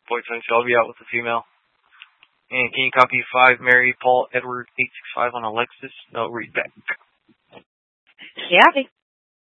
boyfriend, so I'll be out with the female. And can you copy 5 Mary Paul Edward 865 on Alexis? No, read back. Yeah.